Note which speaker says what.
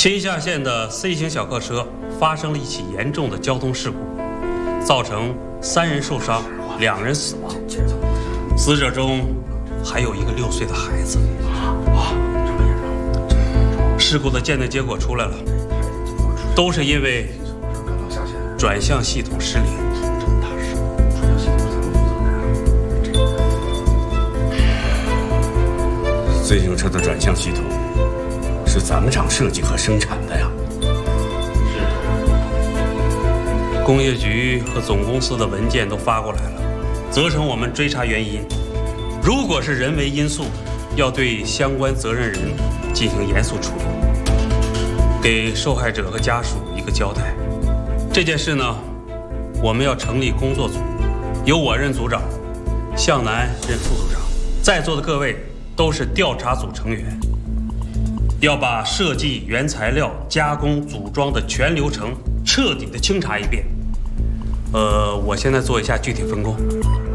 Speaker 1: 新夏县的 C 型小客车发生了一起严重的交通事故，造成3人受伤，2人死亡，死者中还有一个6岁的孩子。事故的鉴定结果出来了，都是因为转向系统失灵。
Speaker 2: 自行车的转向系统是咱们厂设计和生产的呀。
Speaker 1: 工业局和总公司的文件都发过来了，责成我们追查原因。如果是人为因素，要对相关责任人进行严肃处理，给受害者和家属一个交代。这件事呢，我们要成立工作组，由我任组长，向南任副组长，在座的各位都是调查组成员，要把设计、原材料、加工、组装的全流程彻底的清查一遍。我现在做一下具体分工。